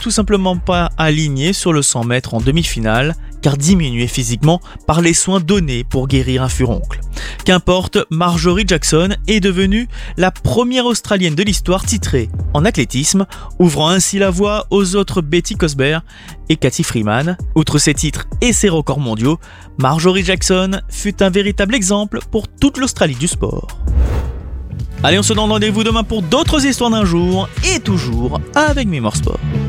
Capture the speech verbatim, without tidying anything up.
tout simplement pas alignée sur le cent mètres en demi-finale, car diminuée physiquement par les soins donnés pour guérir un furoncle. Qu'importe, Marjorie Jackson est devenue la première Australienne de l'histoire titrée en athlétisme, ouvrant ainsi la voie aux autres Betty Cosbert et Cathy Freeman. Outre ses titres et ses records mondiaux, Marjorie Jackson fut un véritable exemple pour toute l'Australie du sport. Allez, on se donne rendez-vous demain pour d'autres histoires d'un jour, et toujours avec Mémoire Sport.